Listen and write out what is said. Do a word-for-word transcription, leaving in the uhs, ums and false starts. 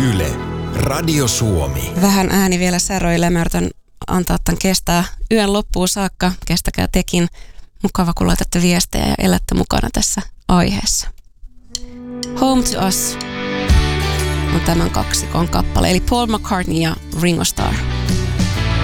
Yle, Radio Suomi. Vähän ääni vielä säröillä. Mä yritän antaa tämän kestää yön loppuun saakka. Kestäkää tekin. Mukava, kun laitatte viestejä ja elätte mukana tässä aiheessa. Home to Us on tämän kaksikon kappale, eli Paul McCartney ja Ringo Starr.